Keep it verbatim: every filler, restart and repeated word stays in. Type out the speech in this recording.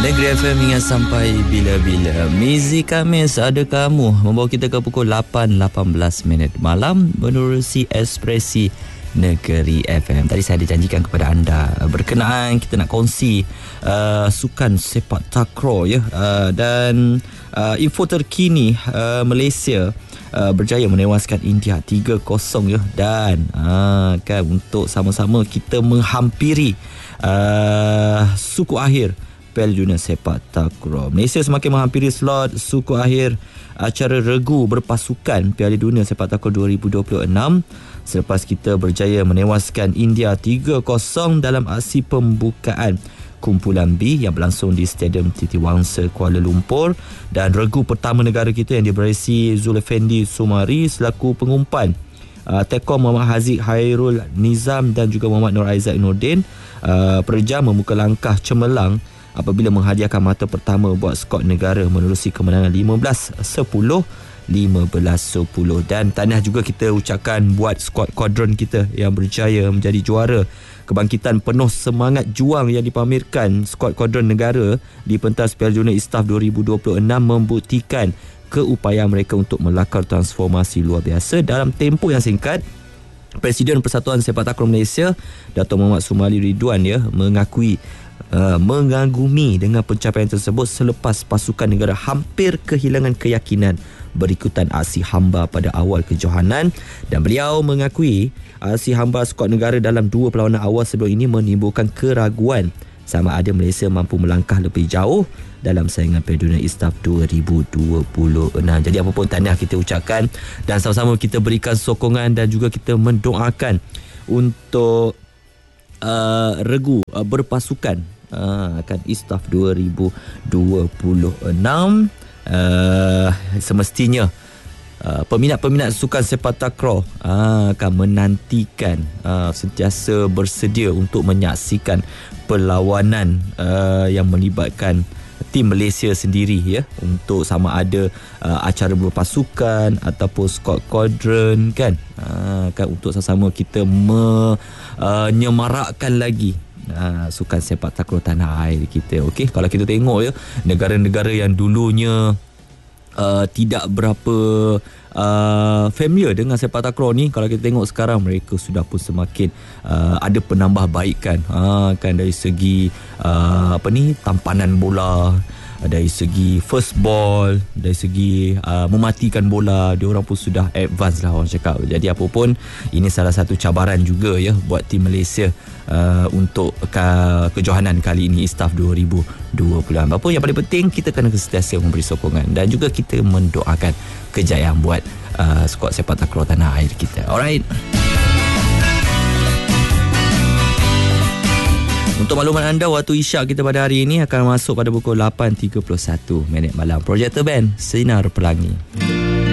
Negeri F M hingga sampai bila-bila. Muzik Khamis Ada Kamu membawa kita ke pukul lapan lapan belas minit malam menerusi Ekspresi Negeri F M. Tadi saya ada janjikan kepada anda berkenaan kita nak kongsi uh, sukan sepak takraw ya, uh, dan uh, info terkini uh, Malaysia uh, berjaya menewaskan India tiga kosong ya, dan uh, kan untuk sama-sama kita menghampiri uh, suku akhir Piala Dunia Sepak Takraw. Malaysia semakin menghampiri slot suku akhir acara regu berpasukan Piala Dunia Sepak Takraw dua ribu dua puluh enam selepas kita berjaya menewaskan India tiga kosong dalam aksi pembukaan kumpulan B yang berlangsung di Stadium Titiwangsa Kuala Lumpur. Dan regu pertama negara kita yang diberisi Zulfendi Sumari selaku pengumpan, uh, Tekong Muhammad Haziq Hairul Nizam dan juga Muhammad Nur Aizat Nordin uh, Perja membuka langkah cemerlang apabila menghadiahkan mata pertama buat skot negara menerusi kemenangan lima belas sepuluh, lima belas sepuluh. Dan tahniah juga kita ucapkan buat skuad kuadron kita yang berjaya menjadi juara. Kebangkitan penuh semangat juang yang dipamerkan skuad kuadron negara di pentas Piala Dunia Istaaf dua ribu dua puluh enam membuktikan keupayaan mereka untuk melakar transformasi luar biasa dalam tempoh yang singkat. Presiden Persatuan Sepak Takraw Malaysia Dato' Muhammad Sumali Ridwan ya mengakui Uh, mengagumi dengan pencapaian tersebut selepas pasukan negara hampir kehilangan keyakinan berikutan aksi hamba pada awal kejohanan. Dan beliau mengakui aksi hamba skuad negara dalam dua perlawanan awal sebelum ini menimbulkan keraguan sama ada Malaysia mampu melangkah lebih jauh dalam saingan Piala Dunia Istaaf dua ribu dua puluh enam. Jadi apa pun tahniah kita ucapkan dan sama-sama kita berikan sokongan dan juga kita mendoakan untuk uh, regu uh, berpasukan Uh, akan Istaaf dua ribu dua puluh enam. uh, Semestinya uh, peminat-peminat sukan sepak takraw uh, akan menantikan, uh, sentiasa bersedia untuk menyaksikan perlawanan uh, yang melibatkan tim Malaysia sendiri ya, untuk sama ada uh, acara berpasukan ataupun skot kuadron kan, uh, kan untuk sama-sama kita menyemarakkan uh, lagi Ha, sukan sepak takraw tanah air kita. Okey, kalau kita tengok ya, negara-negara yang dulunya uh, tidak berapa uh, familiar dengan sepak takraw ni, kalau kita tengok sekarang mereka sudah pun semakin uh, ada penambahbaikan, ha, kan dari segi uh, apa ni tampanan bola, dari segi first ball, dari segi uh, mematikan bola, diorang pun sudah advance lah orang cakap. Jadi apa pun ini salah satu cabaran juga ya buat tim Malaysia uh, untuk ke- kejohanan kali ini Istaaf dua ribu dua puluh. Apa pun yang paling penting kita kena sentiasa memberi sokongan dan juga kita mendoakan kejayaan buat uh, skuad sepak takraw tanah air kita. Alright. Untuk makluman anda, waktu isyak kita pada hari ini akan masuk pada pukul lapan tiga puluh satu minit malam. Projector Band, Sinar Pelangi.